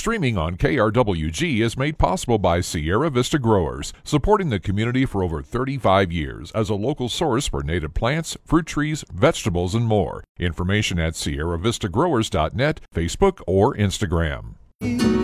Streaming on KRWG is made possible by Sierra Vista Growers, supporting the community for over 35 years as a local source for native plants, fruit trees, vegetables, and more. Information at SierraVistaGrowers.net, Facebook, or Instagram.